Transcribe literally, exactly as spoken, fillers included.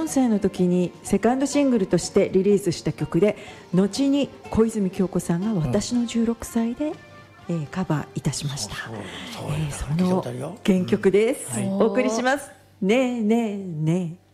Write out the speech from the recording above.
さいの時にセカンドシングルとしてリリースした曲で、後に小泉今日子さんが私のじゅうろくさいで、えー、カバーいたしました。その原曲です、はい、お送りします。ねえねえねえ。